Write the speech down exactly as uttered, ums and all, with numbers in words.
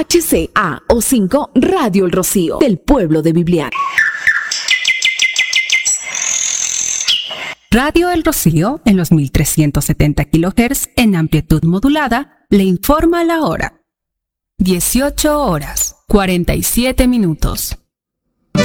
H C A O cinco Radio El Rocío, del pueblo de Bibliar. Radio El Rocío, en los mil trescientos setenta kilohertz en amplitud modulada, le informa la hora. dieciocho horas, cuarenta y siete minutos.